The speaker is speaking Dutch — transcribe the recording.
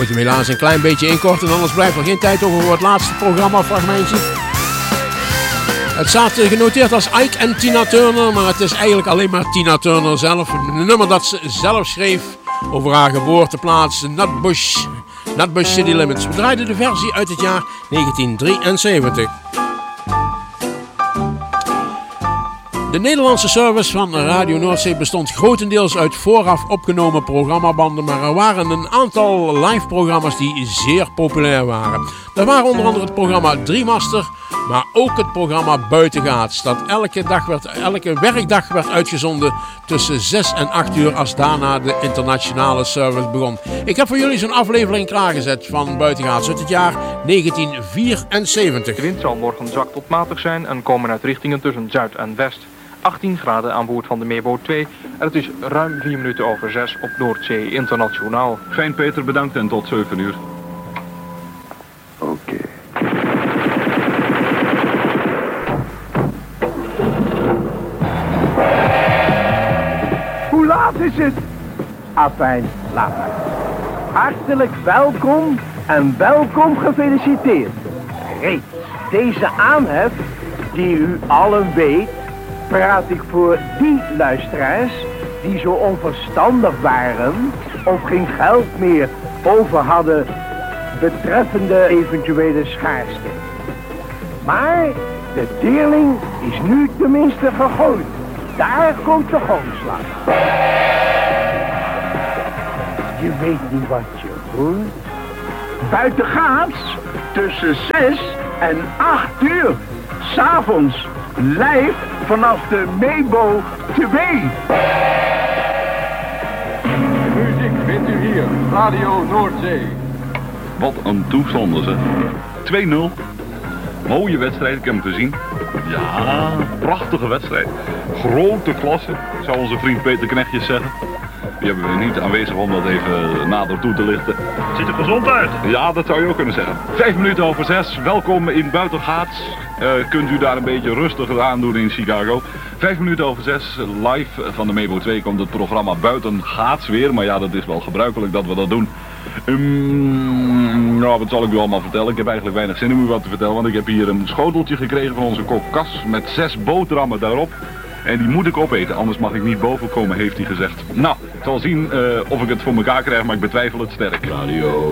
Moet je hem helaas een klein beetje inkorten, anders blijft er geen tijd over voor het laatste programmafragmentje. Het staat genoteerd als Ike en Tina Turner, maar het is eigenlijk alleen maar Tina Turner zelf. Een nummer dat ze zelf schreef over haar geboorteplaats Nutbush City Limits. We draaiden de versie uit het jaar 1973. De Nederlandse service van Radio Noordzee bestond grotendeels uit vooraf opgenomen programmabanden, maar er waren een aantal live programma's die zeer populair waren. Er waren onder andere het programma Driemaster, maar ook het programma Buitengaats, dat elke werkdag werd uitgezonden tussen 6 en 8 uur als daarna de internationale service begon. Ik heb voor jullie zo'n aflevering klaargezet van Buitengaats uit het jaar 1974. De wind zal morgen zwak tot matig zijn en komen uit richtingen tussen zuid en west. 18 graden aan boord van de Meebo 2 en het is ruim 4 minuten over 6 op Noordzee Internationaal. Fijn Peter, bedankt en tot 7 uur. Oké. Hoe laat is het? Afijn, laat maar. Hartelijk welkom en welkom gefeliciteerd. Reeds deze aanhef, die u allen weet, praat ik voor die luisteraars die zo onverstandig waren of geen geld meer over hadden betreffende eventuele schaarste. Maar de teerling is nu tenminste gegooid. Daar komt de gongslag. Je weet niet wat je hoort. Buitengaats tussen 6 en 8 uur 's avonds live vanaf de Meebo 2. De muziek vindt u hier, Radio Noordzee. Wat een toestanden zeg. 2-0. Mooie wedstrijd, ik heb hem gezien. Ja, prachtige wedstrijd. Grote klasse, zou onze vriend Peter Knechtjes zeggen. Die hebben we niet aanwezig om dat even nader toe te lichten. Ziet er gezond uit. Ja, dat zou je ook kunnen zeggen. 5 minuten over 6. Welkom in Buitengaats. Kunt u daar een beetje rustig aan doen in Chicago. 5 minuten over 6. Live van de Meebo 2 komt het programma Buitengaats weer. Maar ja, dat is wel gebruikelijk dat we dat doen. Nou, wat zal ik u allemaal vertellen? Ik heb eigenlijk weinig zin om u wat te vertellen. Want ik heb hier een schoteltje gekregen van onze kok Cas met 6 boterhammen daarop. En die moet ik opeten, anders mag ik niet boven komen, heeft hij gezegd. Nou, ik zal zien of ik het voor elkaar krijg, maar ik betwijfel het sterk. Radio